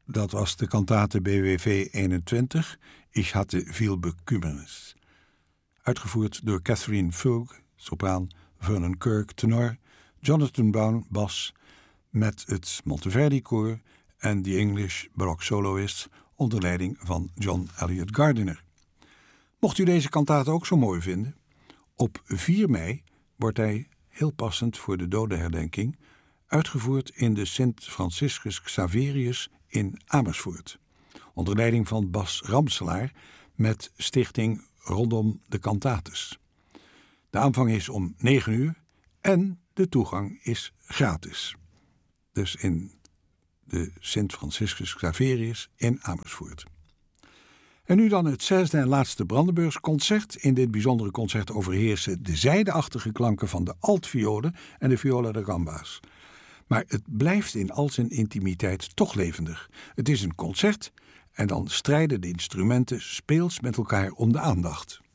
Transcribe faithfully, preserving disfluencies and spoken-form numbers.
dat was de kantate B W V eenentwintig, Ich hatte viel Bekümmernis. Uitgevoerd door Catherine Fulg, sopraan, Vernon Kirk, tenor, Jonathan Brown, bas, met het Monteverdi-koor en The English Baroque Soloists onder leiding van John Eliot Gardiner. Mocht u deze kantate ook zo mooi vinden, op vier mei wordt hij, heel passend voor de dodenherdenking, uitgevoerd in de Sint Franciscus Xaverius in Amersfoort, onder leiding van Bas Ramselaar met stichting Rondom de Cantates. De aanvang is om negen uur en de toegang is gratis. Dus in de Sint Franciscus Xaverius in Amersfoort. En nu dan het zesde en laatste Brandenburgsconcert. In dit bijzondere concert overheersen de zijdeachtige klanken van de altviolen en de viola da gamba's. Maar het blijft in al zijn intimiteit toch levendig. Het is een concert en dan strijden de instrumenten speels met elkaar om de aandacht.